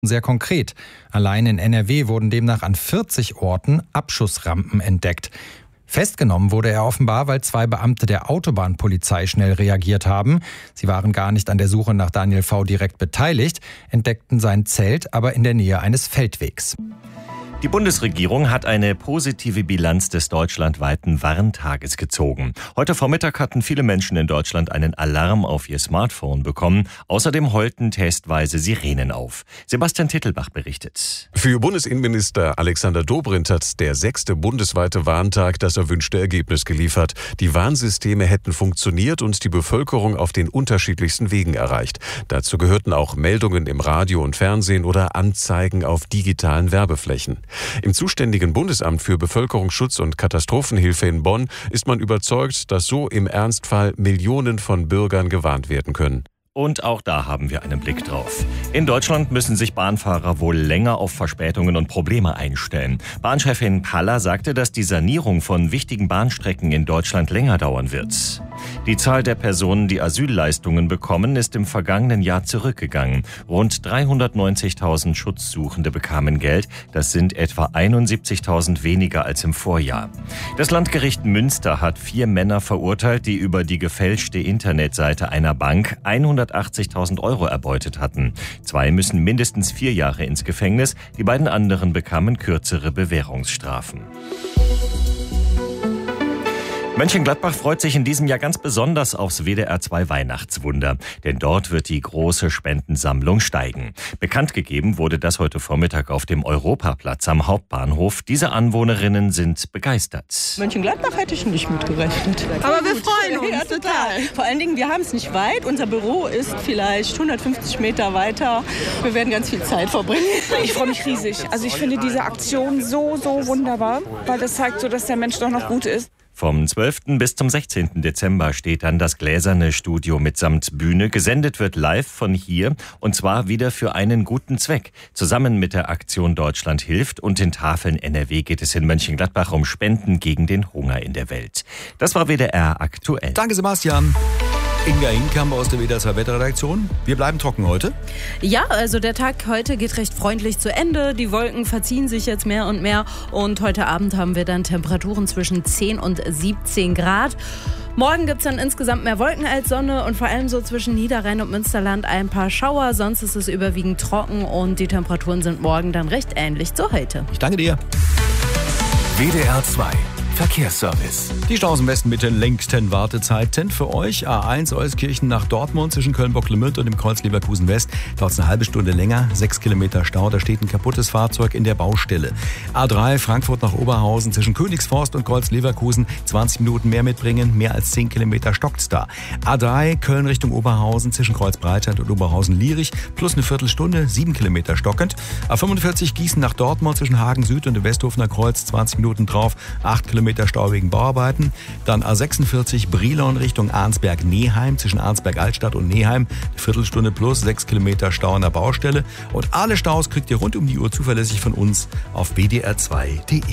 sehr konkret. Allein in NRW wurden demnach an 40 Orten Abschussrampen entdeckt. Festgenommen wurde er offenbar, weil 2 Beamte der Autobahnpolizei schnell reagiert haben. Sie waren gar nicht an der Suche nach Daniel V. direkt beteiligt, entdeckten sein Zelt aber in der Nähe eines Feldwegs. Die Bundesregierung hat eine positive Bilanz des deutschlandweiten Warntages gezogen. Heute Vormittag hatten viele Menschen in Deutschland einen Alarm auf ihr Smartphone bekommen. Außerdem heulten testweise Sirenen auf. Sebastian Tittelbach berichtet. Für Bundesinnenminister Alexander Dobrindt hat der 6. bundesweite Warntag das erwünschte Ergebnis geliefert. Die Warnsysteme hätten funktioniert und die Bevölkerung auf den unterschiedlichsten Wegen erreicht. Dazu gehörten auch Meldungen im Radio und Fernsehen oder Anzeigen auf digitalen Werbeflächen. Im zuständigen Bundesamt für Bevölkerungsschutz und Katastrophenhilfe in Bonn ist man überzeugt, dass so im Ernstfall Millionen von Bürgern gewarnt werden können. Und auch da haben wir einen Blick drauf. In Deutschland müssen sich Bahnfahrer wohl länger auf Verspätungen und Probleme einstellen. Bahnchefin Paller sagte, dass die Sanierung von wichtigen Bahnstrecken in Deutschland länger dauern wird. Die Zahl der Personen, die Asylleistungen bekommen, ist im vergangenen Jahr zurückgegangen. Rund 390.000 Schutzsuchende bekamen Geld. Das sind etwa 71.000 weniger als im Vorjahr. Das Landgericht Münster hat 4 Männer verurteilt, die über die gefälschte Internetseite einer Bank 180.000 € erbeutet hatten. 2 müssen mindestens 4 Jahre ins Gefängnis, die beiden anderen bekamen kürzere Bewährungsstrafen. Mönchengladbach freut sich in diesem Jahr ganz besonders aufs WDR 2 Weihnachtswunder, denn dort wird die große Spendensammlung steigen. Bekannt gegeben wurde das heute Vormittag auf dem Europaplatz am Hauptbahnhof. Diese Anwohnerinnen sind begeistert. Mönchengladbach hätte ich nicht mitgerechnet. Aber wir freuen uns. Ja, total. Vor allen Dingen, wir haben es nicht weit. Unser Büro ist vielleicht 150 Meter weiter. Wir werden ganz viel Zeit verbringen. Ich freue mich riesig. Also ich finde diese Aktion so wunderbar, weil das zeigt so, dass der Mensch doch noch gut ist. Vom 12. bis zum 16. Dezember steht dann das gläserne Studio mitsamt Bühne. Gesendet wird live von hier und zwar wieder für einen guten Zweck. Zusammen mit der Aktion Deutschland hilft und den Tafeln NRW geht es in Mönchengladbach um Spenden gegen den Hunger in der Welt. Das war WDR aktuell. Danke, Sebastian. Inga Hinkamp aus der WDR 2 Wetterredaktion. Wir bleiben trocken heute. Ja, also der Tag heute geht recht freundlich zu Ende. Die Wolken verziehen sich jetzt mehr und mehr. Und heute Abend haben wir dann Temperaturen zwischen 10 und 17 Grad. Morgen gibt es dann insgesamt mehr Wolken als Sonne und vor allem so zwischen Niederrhein und Münsterland ein paar Schauer. Sonst ist es überwiegend trocken und die Temperaturen sind morgen dann recht ähnlich zu heute. Ich danke dir. WDR 2 Verkehrsservice. Die Staus im Westen mit den längsten Wartezeiten für euch. A1 Euskirchen nach Dortmund zwischen Köln-Bocklemünd und dem Kreuz Leverkusen West. Dauert es eine halbe Stunde länger. 6 Kilometer Stau. Da steht ein kaputtes Fahrzeug in der Baustelle. A3 Frankfurt nach Oberhausen zwischen Königsforst und Kreuz Leverkusen. 20 Minuten mehr mitbringen. Mehr als 10 Kilometer stockt's da. A3 Köln Richtung Oberhausen zwischen Kreuz Breitscheid und Oberhausen-Lierich. Plus eine Viertelstunde. 7 Kilometer stockend. A45 Gießen nach Dortmund zwischen Hagen Süd und dem Westhofener Kreuz. 20 Minuten drauf. 8 Kilometer Stau wegen Bauarbeiten. Dann A46 Brilon Richtung Arnsberg-Neheim zwischen Arnsberg-Altstadt und Neheim. Eine Viertelstunde plus 6 Kilometer Stau an der Baustelle. Und alle Staus kriegt ihr rund um die Uhr zuverlässig von uns auf wdr2.de.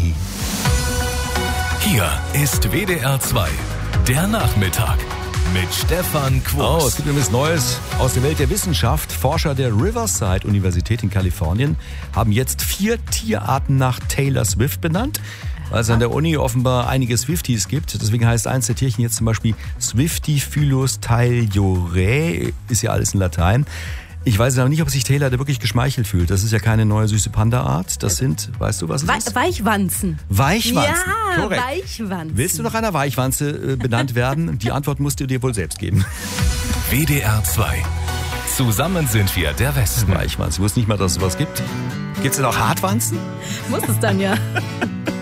Hier ist WDR 2, der Nachmittag mit Stefan Quos. Es gibt etwas Neues aus der Welt der Wissenschaft. Forscher der Riverside-Universität in Kalifornien haben jetzt 4 Tierarten nach Taylor Swift benannt, weil es an der Uni offenbar einige Swifties gibt. Deswegen heißt eins der Tierchen jetzt zum Beispiel Swiftifilus tayliorae, ist ja alles in Latein. Ich weiß aber nicht, ob sich Taylor da wirklich geschmeichelt fühlt. Das ist ja keine neue süße Panda-Art. Das sind, weißt du, was es ist? Weichwanzen. Weichwanzen, ja, korrekt. Weichwanzen. Willst du nach einer Weichwanze benannt werden? Die Antwort musst du dir wohl selbst geben. WDR 2. Zusammen sind wir der Westen. Weichwanze. Ich wusste nicht mal, dass es sowas gibt. Gibt es denn auch Hartwanzen? Muss es dann ja.